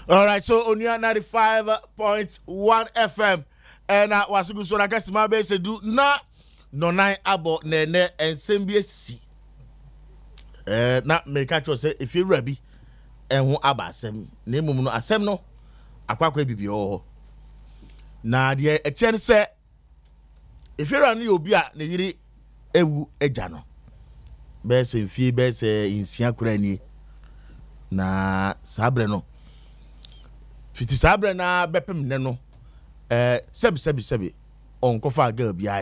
All right, so Onia 95.1 FM and wasugu so na kasima be se do na no nine abo nene ensembie si. Na make actually say if you rabi enho aba asem na emum no asem no akwakwa bibie ho. Na de etien se if you run obi a na yiri ewu eja no. Be se mfie be se insia kura ni na sabre no fiti sabre na bepem ne no sebi on kofa girl bia